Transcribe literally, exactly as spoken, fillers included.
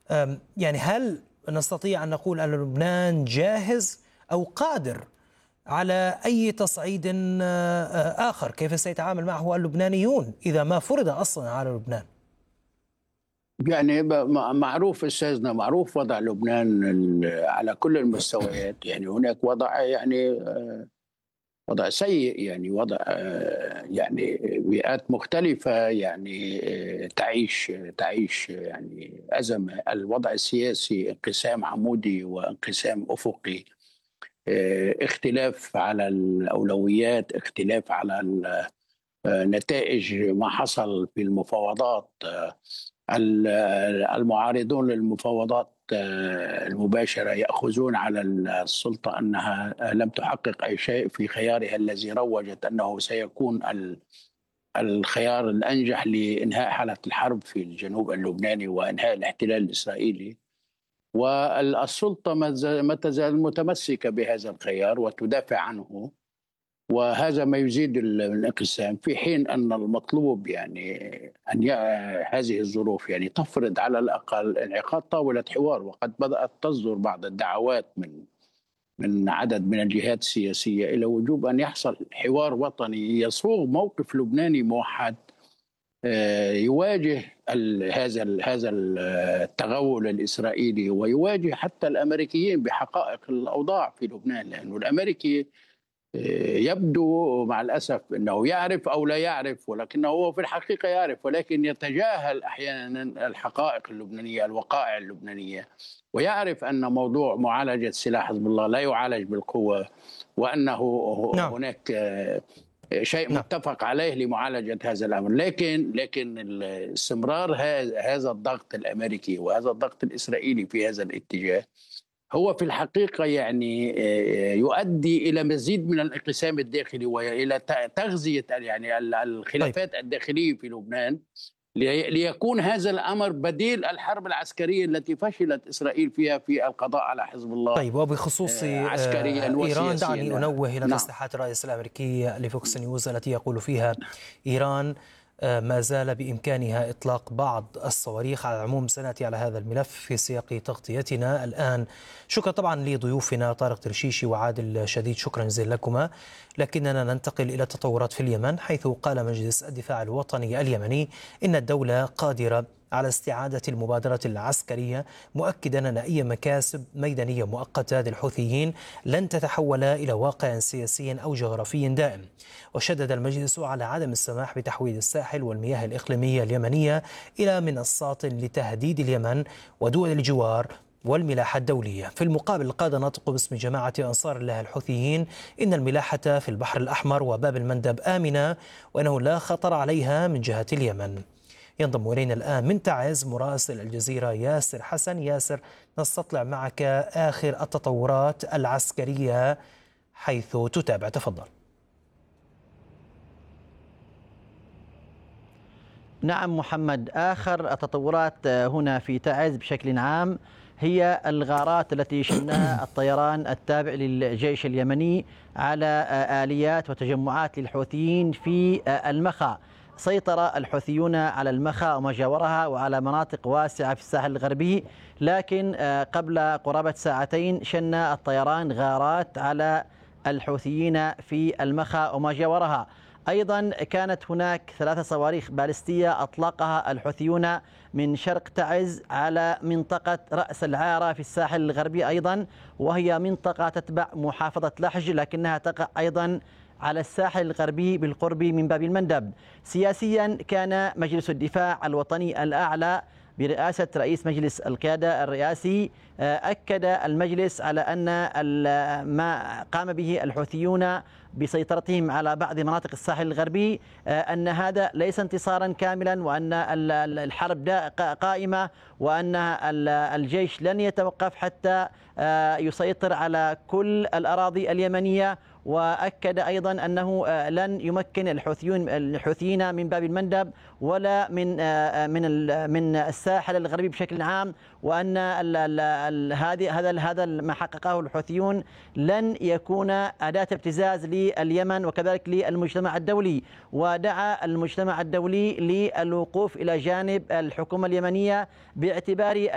يعني هل نستطيع أن نقول أن لبنان جاهز أو قادر على أي تصعيد آخر؟ كيف سيتعامل معه اللبنانيون إذا ما فرض أصلا على لبنان؟ يعني معروف أستاذنا، معروف وضع لبنان على كل المستويات. يعني هناك وضع يعني وضع سيء، يعني وضع يعني بيئات مختلفة يعني تعيش تعيش يعني أزمة. الوضع السياسي انقسام عمودي وانقسام أفقي، اختلاف على الأولويات، اختلاف على نتائج ما حصل في المفاوضات. المعارضون للمفاوضات المباشرة يأخذون على السلطة أنها لم تحقق أي شيء في خيارها الذي روجت أنه سيكون الخيار الأنجح لإنهاء حالة الحرب في الجنوب اللبناني وإنهاء الاحتلال الإسرائيلي. والسلطة ما تزال متمسكة بهذا الخيار وتدافع عنه، وهذا ما يزيد الانقسام، في حين أن المطلوب يعني أن هذه الظروف يعني تفرض على الأقل انعقاد طاولة حوار. وقد بدأت تصدر بعض الدعوات من من عدد من الجهات السياسية إلى وجوب أن يحصل حوار وطني يصوغ موقف لبناني موحد يواجه هذا هذا التغول الإسرائيلي، ويواجه حتى الأمريكيين بحقائق الأوضاع في لبنان. لأنه الأمريكي يبدو مع الأسف أنه يعرف أو لا يعرف، ولكنه هو في الحقيقة يعرف، ولكن يتجاهل أحيانا الحقائق اللبنانية، الوقائع اللبنانية، ويعرف أن موضوع معالجة سلاح حزب الله لا يعالج بالقوة، وأنه نعم. هناك شيء متفق عليه لمعالجة هذا الأمر. لكن لكن استمرار هذا الضغط الأمريكي وهذا الضغط الإسرائيلي في هذا الاتجاه هو في الحقيقة يعني يؤدي إلى مزيد من الانقسام الداخلي وإلى تغذية يعني الخلافات طيب. الداخلية في لبنان، ليكون هذا الأمر بديل الحرب العسكرية التي فشلت إسرائيل فيها في القضاء على حزب الله. طيب، وبخصوص عسكريا إيران، دعني أنوه إلى تصريحات الرئيس الأمريكي لفوكس نيوز التي يقول فيها إيران ما زال بإمكانها إطلاق بعض الصواريخ. على العموم سنأتي على هذا الملف في سياق تغطيتنا الآن. شكرا طبعا لضيوفنا طارق ترشيشي وعادل شديد، شكرا جزيلا لكما. لكننا ننتقل إلى التطورات في اليمن، حيث قال مجلس الدفاع الوطني اليمني إن الدولة قادرة على استعادة المبادرة العسكرية، مؤكدا أن أي مكاسب ميدانية مؤقتة للحوثيين لن تتحول إلى واقع سياسي أو جغرافي دائم. وشدد المجلس على عدم السماح بتحويل الساحل والمياه الإقليمية اليمنية إلى منصات لتهديد اليمن ودول الجوار والملاحة الدولية. في المقابل قاد ناطق باسم جماعة أنصار الله الحوثيين إن الملاحة في البحر الأحمر وباب المندب آمنة، وأنه لا خطر عليها من جهة اليمن. ينضم إلينا الآن من تعز مراسل الجزيرة ياسر حسن. ياسر، نستطلع معك آخر التطورات العسكرية حيث تتابع، تفضل. نعم محمد، آخر التطورات هنا في تعز بشكل عام هي الغارات التي شنها الطيران التابع للجيش اليمني على آليات وتجمعات للحوثيين في المخا. سيطر الحوثيون على المخا وما جاورها وعلى مناطق واسعة في الساحل الغربي، لكن قبل قرابة ساعتين شن الطيران غارات على الحوثيين في المخا وما جاورها. أيضا كانت هناك ثلاثة صواريخ باليستية أطلقها الحوثيون من شرق تعز على منطقة رأس العارة في الساحل الغربي أيضا، وهي منطقة تتبع محافظة لحج، لكنها تقع أيضا على الساحل الغربي بالقرب من باب المندب. سياسيا كان مجلس الدفاع الوطني الأعلى برئاسة رئيس مجلس القيادة الرئاسي أكد المجلس على أن ما قام به الحوثيون بسيطرتهم على بعض مناطق الساحل الغربي أن هذا ليس انتصارا كاملا، وأن الحرب قائمة، وأن الجيش لن يتوقف حتى يسيطر على كل الأراضي اليمنية. وأكد أيضا أنه لن يمكن الحوثيون الحوثيين من باب المندب ولا من من من الساحل الغربي بشكل عام، وأن هذه هذا هذا ما حققه الحوثيون لن يكون أداة ابتزاز لليمن وكذلك للمجتمع الدولي. ودعا المجتمع الدولي للوقوف إلى جانب الحكومة اليمنية باعتبار